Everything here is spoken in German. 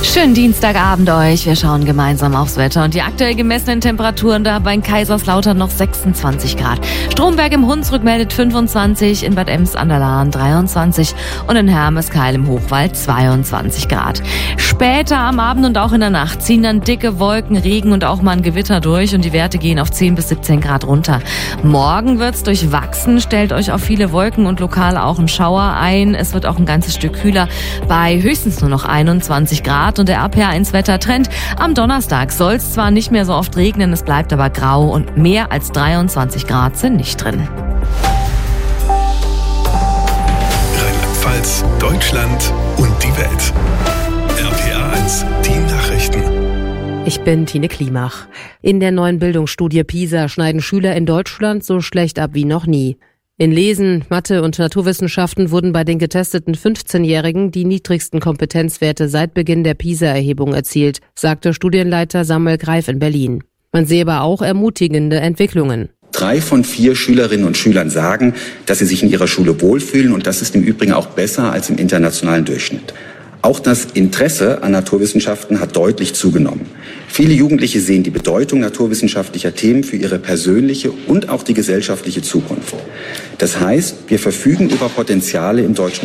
Schönen Dienstagabend euch. Wir schauen gemeinsam aufs Wetter und die aktuell gemessenen Temperaturen da bei Kaiserslautern noch 26 Grad. Stromberg im Hunsrück meldet 25, in Bad Ems an der Lahn 23 und in Hermeskeil im Hochwald 22 Grad. Später am Abend und auch in der Nacht ziehen dann dicke Wolken, Regen und auch mal ein Gewitter durch und die Werte gehen auf 10 bis 17 Grad runter. Morgen wird's durchwachsen, stellt euch auf viele Wolken und lokal auch ein Schauer ein. Es wird auch ein ganzes Stück kühler bei höchstens nur noch 21 Grad. Und der RPA1-Wettertrend. Am Donnerstag soll es zwar nicht mehr so oft regnen, es bleibt aber grau und mehr als 23 Grad sind nicht drin. Rheinland-Pfalz, Deutschland und die Welt. RPA1, die Nachrichten. Ich bin Tine Klimach. In der neuen Bildungsstudie PISA schneiden Schüler in Deutschland so schlecht ab wie noch nie. In Lesen, Mathe und Naturwissenschaften wurden bei den getesteten 15-Jährigen die niedrigsten Kompetenzwerte seit Beginn der PISA-Erhebung erzielt, sagte Studienleiter Samuel Greif in Berlin. Man sehe aber auch ermutigende Entwicklungen. 3 von 4 Schülerinnen und Schülern sagen, dass sie sich in ihrer Schule wohlfühlen und das ist im Übrigen auch besser als im internationalen Durchschnitt. Auch das Interesse an Naturwissenschaften hat deutlich zugenommen. Viele Jugendliche sehen die Bedeutung naturwissenschaftlicher Themen für ihre persönliche und auch die gesellschaftliche Zukunft. Das heißt, wir verfügen über Potenziale im deutschen